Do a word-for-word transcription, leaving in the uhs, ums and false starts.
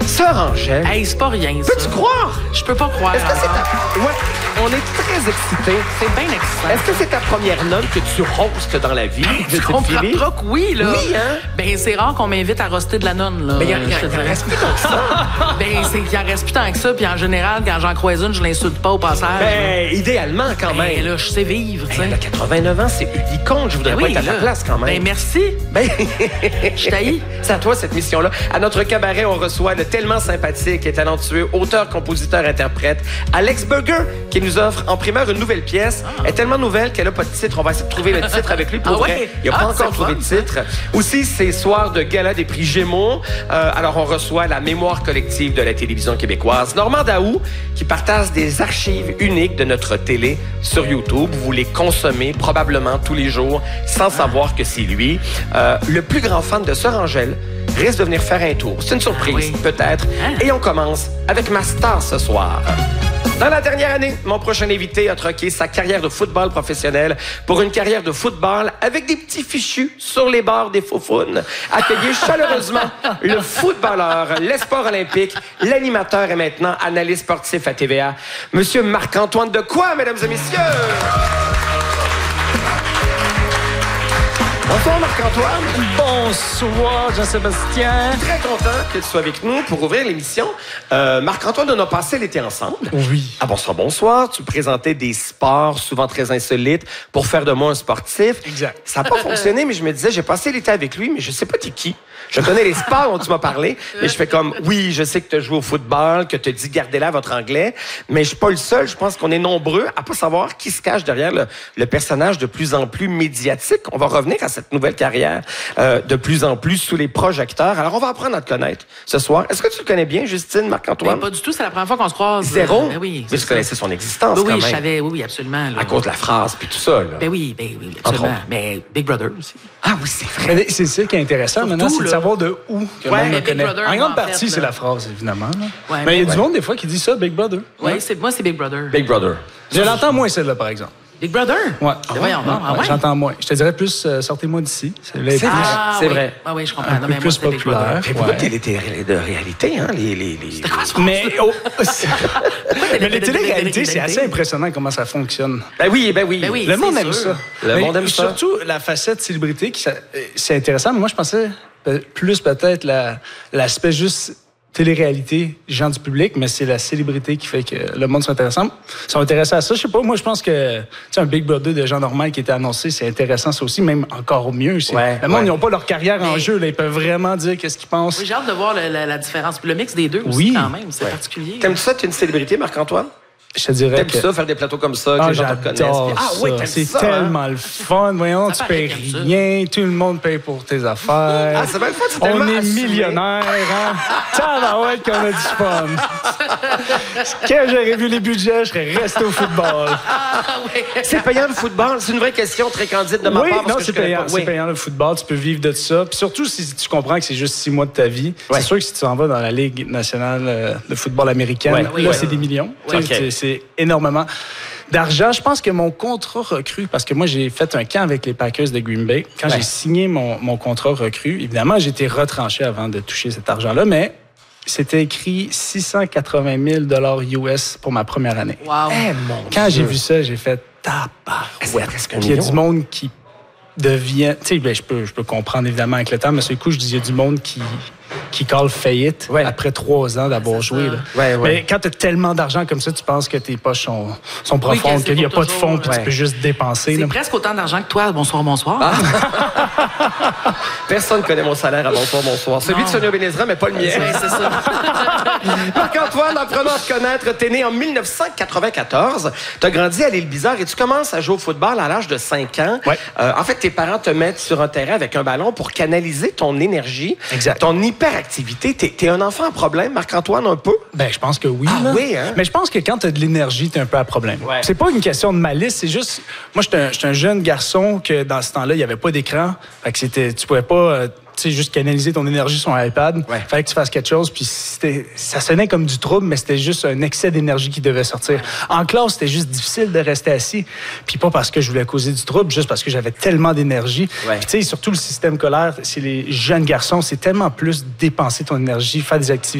Sœur Angèle. Hey, c'est pas rien, ça. Peux-tu croire? Je peux pas croire. Est-ce que c'est ta... Ouais, on est très excités. C'est bien excitant. Est-ce que c'est ta première note que tu roastes dans la vie? Tu comprends que oui, là. Oui, hein? Ben, c'est rare qu'on m'invite à roaster de la nonne, là. Mais il en reste plus tant que ça. Ben, c'est qu'il en reste plus tant que ça. Puis en général, quand j'en croise une, je l'insulte pas au passage. Ben, idéalement, quand Ben, même. là, je sais vivre, tu sais. Elle a quatre-vingt-neuf ans, c'est uniconte. Je voudrais Ben pas oui, être à ta là. place, quand même. Ben, merci. Ben, Je t'haïs. c'est à toi, cette mission-là. À notre cabaret, on reçoit le tellement sympathique et talentueux auteur, compositeur, interprète, Alex Burger, qui nous offre en primeur une nouvelle pièce. Elle est tellement nouvelle qu'elle n'a pas de titre. On va essayer de trouver le titre avec lui. Pour Ah vrai, ouais? il n'a Ah, pas encore c'est trouvé fun, de ça. titre. Aussi, c'est soir de gala des prix Gémeaux. Euh, alors, on reçoit la mémoire collective de la télévision québécoise, Normand Daou, qui partage des archives uniques de notre télé sur YouTube. Vous les consommez probablement tous les jours sans savoir que c'est lui. Euh, le plus grand fan de Sœur Angèle risque de venir faire un tour. C'est une surprise, Ah oui. peut-être. Hein? Et on commence avec ma star ce soir. Dans la dernière année, mon prochain invité a troqué sa carrière de football professionnel pour une carrière de football avec des petits fichus sur les bords des faufounes. Accueillez chaleureusement le footballeur, l'espoir olympique, l'animateur et maintenant analyste sportif à T V A, Monsieur Marc-Antoine Dequoy, mesdames et messieurs. Bonsoir Marc-Antoine. Bonsoir, Jean-Sébastien. Très content que tu sois avec nous pour ouvrir l'émission. Euh, Marc-Antoine, on a passé l'été ensemble. Oui. Ah bonsoir, bonsoir. Tu présentais des sports souvent très insolites pour faire de moi un sportif. Exact. Ça n'a pas fonctionné, mais je me disais, j'ai passé l'été avec lui, mais je sais pas t'es qui. Je connais les sports dont tu m'as parlé, mais je fais comme, oui, je sais que tu as joué au football, que tu as dit gardez là votre anglais, mais je suis pas le seul. Je pense qu'on est nombreux à pas savoir qui se cache derrière le, le personnage de plus en plus médiatique. On va revenir à cette nouvelle carrière euh, de plus en plus sous les projecteurs. Alors, on va apprendre à te connaître ce soir. Est-ce que tu le connais bien, Justine, Marc-Antoine? Ben, pas du tout, c'est la première fois qu'on se croise. Zéro? Ben oui. Mais c'est tu ça. connaissais son existence, Oui, quand oui, même. je savais, oui, oui, absolument. là. À cause de la phrase, puis tout ça, là. Ben oui, ben oui, Entre absolument. autres. Mais Big Brother aussi. Ah oui, c'est vrai. Mais c'est ça qui est intéressant Surtout, maintenant, c'est de là. savoir de où que Ouais, le monde mais le Big connaît. Brother, En moi, grande en partie, fait, c'est là. la phrase, évidemment. là. Ouais, mais il y a mais- du monde, des fois, qui dit ça, Big Brother. Oui, Ouais. c'est, moi, c'est Big Brother. Big Brother. Je l'entends moins, celle-là, par exemple. Big Brother? Ouais. Ben voyons donc, ah Ouais, ouais? J'entends moins. Je te dirais plus, euh, sortez-moi d'ici. Celle-là est C'est plus- vrai. Ah, c'est oui. vrai. Ah oui, je comprends. Un Non, peu mais moi, plus c'était Big populaire. Brother. Mais beaucoup Ouais. de télé de réalité, hein? Les, les, les... Mais, oh, mais les téléréalités, c'est assez impressionnant comment ça fonctionne. Ben oui, ben oui. Ben oui. Le monde c'est aime sûr. ça. Le Mais monde aime ça. Surtout la facette célébrité, qui, ça- euh, c'est intéressant, mais moi, je pensais euh, plus peut-être la- l'aspect juste télé-réalité, gens du public, mais c'est la célébrité qui fait que le monde s'intéresse. sont intéressés à ça. Je sais pas, moi, je pense que tu sais, un Big Brother de gens normaux qui était annoncé, c'est intéressant, ça aussi, même encore mieux. C'est- Ouais, le monde, ouais. ils n'ont pas leur carrière en Mais- jeu, là, ils peuvent vraiment dire qu'est-ce qu'ils pensent. Oui, j'ai hâte de voir le- la, la différence. Puis le mix des deux aussi, Oui. quand même. C'est Ouais. particulier. T'aimes ça, t'es une célébrité, Marc-Antoine? Je te dirais T'aimes que... ça, faire des plateaux comme ça, que Ah, les gens te reconnaissent? j'adore puis- Ah ça. oui, t'aimes C'est ça, hein? tellement le fun. Voyons, Ça tu paraît payes que t'aimes ça. rien, tout le monde paye pour tes affaires. Ah, c'est bien le fun, c'est On tellement est assumé. millionnaires, hein? Tabarouette qu'on a du fun. Quand j'aurais vu les budgets, je serais resté au football. Ah oui. C'est payant le football? C'est une vraie question très candide de ma Oui, part. parce non, que c'est je connais payant. pas. C'est Oui. payant le football, tu peux vivre de ça. Puis surtout si tu comprends que c'est juste six mois de ta vie. Ouais. C'est sûr que si tu t'en vas dans la Ligue nationale euh, de football américaine, Ouais, là, oui, ouais. c'est des millions. Tu sais, Ok. c'est- C'est énormément d'argent. Je pense que mon contrat recru, parce que moi, j'ai fait un camp avec les Packers de Green Bay. Quand Ouais. j'ai signé mon, mon contrat recru, évidemment, j'ai été retranché avant de toucher cet argent-là, mais c'était écrit six cent quatre-vingt mille dollars U S pour ma première année. Wow. Eh, mon Quand j'ai Dieu. vu ça, j'ai fait C'est tabarouette. presque un Puis il y a million. du monde qui devient... Tu sais, ben, je peux, je peux comprendre évidemment avec le temps, mais sur le coup, je dis, il y a du monde qui, qui call faillite Ouais. après trois ans d'avoir C'est joué. ça. Là. Ouais, ouais. Mais quand tu as tellement d'argent comme ça, tu penses que tes poches sont, sont Oui, profondes, que c'est qu'il n'y a pour pas de toujours, fonds, puis ouais. tu peux juste dépenser. C'est là. presque autant d'argent que toi. Bonsoir, bonsoir. Ah. Personne ne connaît mon salaire à bonsoir, bonsoir. Celui Non. de Sonia Benezra, mais pas le mien. Oui, c'est ça. Marc-Antoine, apprenons à te connaître. T'es né en dix-neuf cent quatre-vingt-quatorze. T'as grandi à l'Île Bizarre et tu commences à jouer au football à l'âge de cinq ans. Ouais. Euh, en fait, tes parents te mettent sur un terrain avec un ballon pour canaliser ton énergie, Exact. ton hyperactivité. T'es, t'es un enfant à problème, Marc-Antoine, un peu? Ben, je pense que oui. Ah là. oui, hein? Mais je pense que quand tu as de l'énergie, tu es un peu à problème. Ouais. C'est pas une question de malice, c'est juste. Moi, j'étais un, j'étais un jeune garçon que dans ce temps-là, il n'y avait pas d'écran. Fait que c'était, tu pouvais pas. euh, tu sais, juste canaliser ton énergie sur un iPad. Ouais. Fallait que tu fasses quelque chose. Puis c'était, ça sonnait comme du trouble, mais c'était juste un excès d'énergie qui devait sortir. En classe, c'était juste difficile de rester assis. Puis pas parce que je voulais causer du trouble, juste parce que j'avais tellement d'énergie. Ouais. Puis tu sais, surtout le système scolaire, c'est les jeunes garçons, c'est tellement plus dépenser ton énergie, faire des activités